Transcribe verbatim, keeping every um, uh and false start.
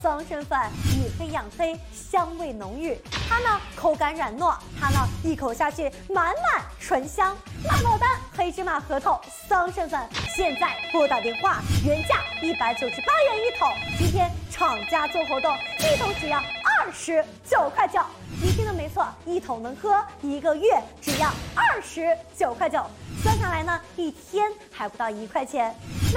桑葚粉以黑养黑，香味浓郁。它呢口感软糯，它呢一口下去满满醇香。辣爆单黑芝麻核桃桑葚粉，现在拨打电话，原价一百九十八元一桶，今天厂家做活动，一桶只要二十九块九。你听的没错，一桶能喝一个月，只要二十九块九，算下来呢，一天还不到一块钱。